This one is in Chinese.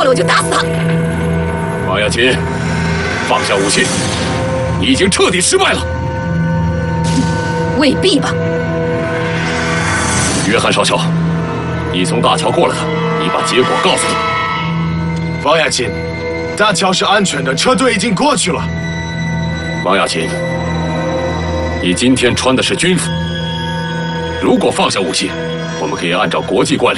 我就打死他。 王亚锦，放下武器，你已经彻底失败了。 未必吧？ 约翰少校，你从大桥过来的，你把结果告诉他。 王亚锦，大桥是安全的，车队已经过去了。 王亚锦，你今天穿的是军服，如果放下武器，我们可以按照国际惯例